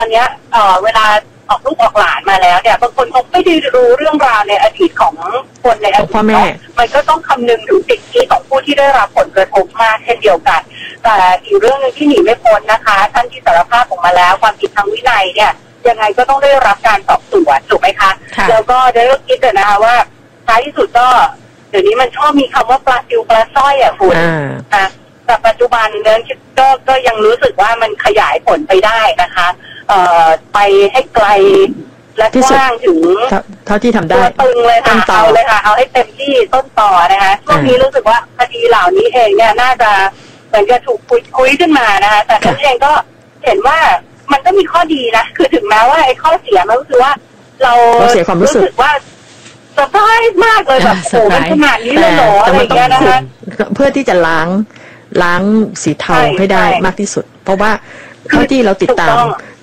ตอนนี้เวลาออกลูกออกหลานมาแล้วเนี่ยบางคนเขาไม่ได้รู้เรื่องราวในอดีตของคนในอดีตมันก็ต้องคำนึงถึงสิทธิของผู้ที่ได้รับผลกระทบมากเช่นเดียวกันแต่อีกเรื่องนึงที่หนีไม่พ้นนะคะท่านที่สารภาพออกมาแล้วความผิดทางวินัยเนี่ยยังไงก็ต้องได้รับการสอบสวนถูกไหมคะแล้วก็ได้คิดเลยนะคะว่าท้ายที่สุดก็เดี๋ยวนี้มันชอบมีคำว่าปลาซิวปลาสร้อยอ่ะคุณนะแต่ปัจจุบันเนี่ยก็ยังรู้สึกว่ามันขยายผลไปได้นะคะไปให้ไกลและกว้างถึงเท่าที่ทำได้ตัวตึงเลยค่ะเอาเลยค่ะเอาให้เต็มที่ต้นต่อนะคะช่วงนี้รู้สึกว่าคดีเหล่านี้เองเนี่ยน่าจะเหมือนจะถูกคุยขึ้นมานะคะแต่ฉันเองก็เห็นว่ามันก็มีข้อดีนะคือถึงแม้ว่าไอ้ข้อเสียมันก็คือว่าเราเสียความรู้สึกว่าเซอร์ไพรส์มากเลยแบบโอ้มันขนาดนี้เลยเหรออะไรอย่างเงี้ยนะคะเพื่อที่จะล้างสีเทาให้ได้มากที่สุดเพราะว่าเท่าที่เราติดตาม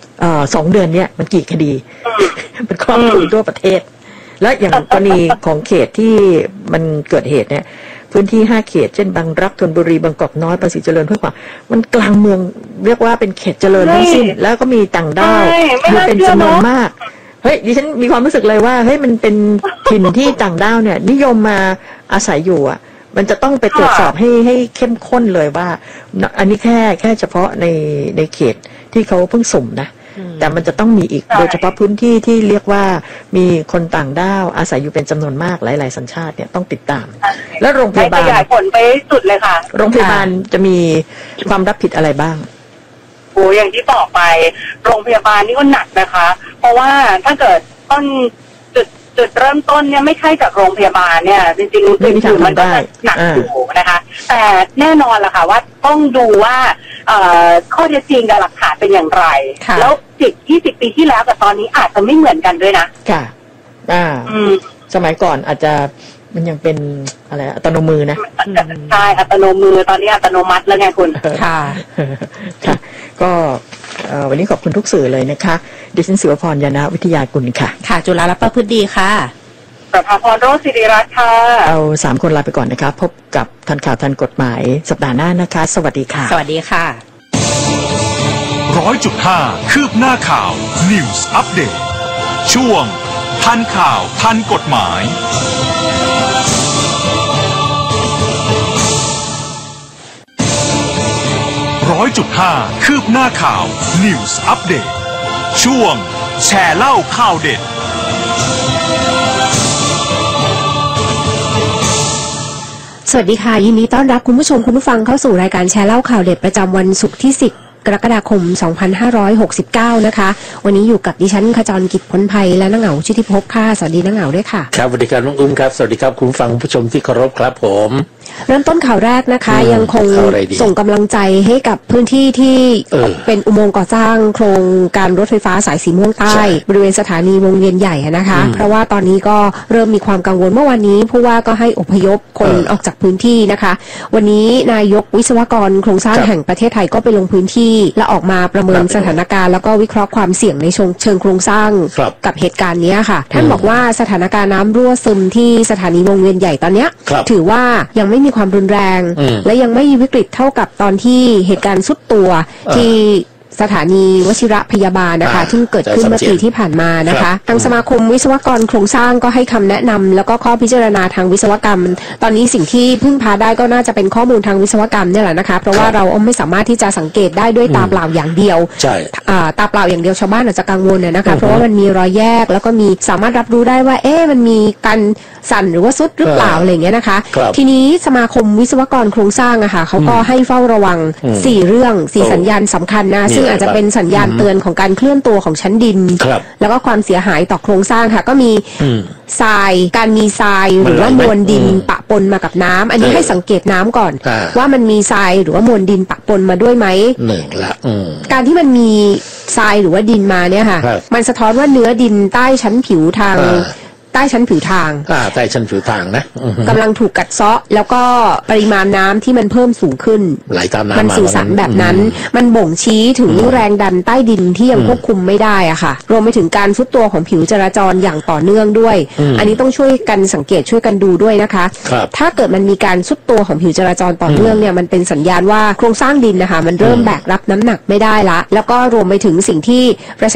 2 เดือนเนี้ยมันกี่คดีมันครอบคลุมทั่วประเทศและอย่างกรณีของเขตที่มันเกิดเหตุเนี่ยพื้นที่5 เขตเช่นบางรักธนบุรีบางกอกน้อยภาษีเจริญเพื่อความมันกลางเมืองเรียกว่าเป็นเขตเจริญทั้งสิ้นแล้วก็มีต่างด้าวอยู่เป็นจำนวนมากเฮ้ยดิฉันมีความรู้สึกเลยว่าเฮ้ยมันเป็นถิ่นที่ต่างด้าวเนี่ยนิยมมาอาศัยอยู่อ่ะมันจะต้องไปตรวจสอบให้เข้มข้นเลยว่าอันนี้แค่เฉพาะในเขตที่เขาเพิ่งสุ่มนะแต่มันจะต้องมีอีกโดยเฉพาะพื้นที่ที่เรียกว่ามีคนต่างด้าวอาศัยอยู่เป็นจำนวนมากหลายๆสัญชาติเนี่ยต้องติดตามแล้วโรงพยาบาลขยายผลไปสุดเลยค่ะโรงพยาบาลจะมีความรับผิดอะไรบ้างโอ้อย่างที่บอกไปโรงพยาบาลนี่ก็หนักนะคะเพราะว่าถ้าเกิดต้นจุดเริ่มต้นเนี่ยไม่ใช่จากโรงพยาบาลเนี่ยจริงๆคือมันก็หนักอยู่นะคะแต่แน่นอนล่ะค่ะว่าต้องดูว่าข้อเท็จจริงกับหลักฐานเป็นอย่างไรแล้ว10-20 ปีที่แล้วกับตอนนี้อาจจะไม่เหมือนกันด้วยนะค่ะสมัยก่อนอาจจะมันยังเป็นอะไรอัตโนมือนะใช่อัตโนมือตอนนี้อัตโนมัติแล้วไงคุณค่ะค่ะก็วันนี้ขอบคุณทุกสื่อเลยนะคะดิฉันศิวพรยานะวิทยากุลค่ะค่ะจุฬาลักษณ์ประพฤติดีค่ะประภาพรโรจน์ศิริรัตน์ค่ะเอา3 คนลาไปก่อนนะคะพบกับทันข่าวทันกฎหมายสัปดาห์หน้านะคะสวัสดีค่ะสวัสดีค่ะ 100.5 คืบหน้าข่าว News Update ช่วงทันข่าวทันกฎหมาย100.5 คืบหน้าข่าว News Update ช่วงแชร์เล่าข่าวเด็ดสวัสดีค่ะยินดีต้อนรับคุณผู้ชมคุณผู้ฟังเข้าสู่รายการแชร์เล่าข่าวเด็ดประจำวันศุกร์ที่10 กรกฎาคม 2569 นะคะวันนี้อยู่กับดิฉันขจรกิจพ้นภัยและน้าเหงาชุติภพค่ะสวัสดีน้าเหงาด้วยค่ะครับสวัสดีครับน้องอุ้มครับสวัสดีครับคุณฟังผู้ชมที่เคารพครับผมเริ่มต้นข่าวแรกนะคะยังคงส่งกำลังใจให้กับพื้นที่ที่เป็นอุโมงค์ก่อสร้างโครงการรถไฟฟ้าสายสีม่วงใต้บริเวณสถานีวงเวียนใหญ่นะคะเพราะว่าตอนนี้ก็เริ่มมีความกังวลเมื่อวันนี้ผู้ว่าก็ให้อพยพคนออกจากพื้นที่นะคะวันนี้นายกวิศวกรโครงสร้างแห่งประเทศไทยก็ไปลงพื้นที่และออกมาประเมินสถานการณ์แล้วก็วิเคราะห์ความเสี่ยงในเชิงโครงสร้างกับเหตุการณ์นี้ค่ะท่านบอกว่าสถานการณ์น้ำรั่วซึมที่สถานีวงเวียนใหญ่ตอนนี้ถือว่ายังไม่มีความรุนแรงและยังไม่วิกฤตเท่ากับตอนที่เหตุการณ์สุดตัวที่สถานีวชิระพยาบาลนะคะที่เกิดขึ้นเมื่อปีที่ผ่านมานะคะทางสมาคมวิศวกรโครงสร้างก็ให้คำแนะนำแล้วก็ข้อพิจารณาทางวิศวกรรมตอนนี้สิ่งที่พึ่งพาได้ก็น่าจะเป็นข้อมูลทางวิศวกรรมนี่แหละนะคะเพราะว่าเราไม่สามารถที่จะสังเกตได้ด้วยตาเปล่าอย่างเดียวตาเปล่าอย่างเดียวชาวบ้านอาจจะกังวลนะคะเพราะว่ามันมีรอยแยกแล้วก็มีสามารถรับรู้ได้ว่ามันมีการสั่นหรือว่าซุดหรือเปล่าอะไรอย่างเงี้ยนะคะทีนี้สมาคมวิศวกรโครงสร้างอะค่ะเขาก็ให้เฝ้าระวัง4 เรื่อง4 สัญญาณสำคัญนะซึ่งอาจจะเป็นสัญญาณเตือนของการเคลื่อนตัวของชั้นดินแล้วก็ความเสียหายต่อโครงสร้างค่ะก็มีทรายการมีทรายหรือว่ามวลดินปะปนมากับน้ำอันนี้ให้สังเกตน้ำก่อนว่ามันมีทรายหรือว่ามวลดินปะปนมาด้วยไหมการที่มันมีทรายหรือว่าดินมาเนี่ยค่ะมันสะท้อนว่าเนื้อดินใต้ชั้นผิวทาง ใต้ชั้นผิวทางใต้ชั้นผิวทางนะกำลังถูกกัดเซาะแล้วก็ปริมาณน้ำที่มันเพิ่มสูงขึ้นไหลตามน้ำมันสื่อสารแบบนั้นมันบ่งชี้ถึงแรงดันใต้ดินที่ยังควบคุมไม่ได้อะค่ะรวมไปถึงการทรุดตัวของผิวจราจรอย่างต่อเนื่องด้วยอันนี้ต้องช่วยกันสังเกตช่วยกันดูด้วยนะคะถ้าเกิดมันมีการทรุดตัวของผิวจราจรต่อเนื่องเนี่ยมันเป็นสัญญาณว่าโครงสร้างดินนะคะมันเริ่มแบกรับน้ำหนักไม่ได้ละแล้วก็รวมไปถึงสิ่งที่ประชา